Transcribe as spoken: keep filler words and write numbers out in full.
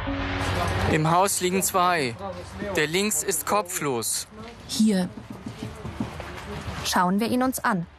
Im Haus liegen zwei. Der links ist kopflos. Hier. Schauen wir ihn uns an.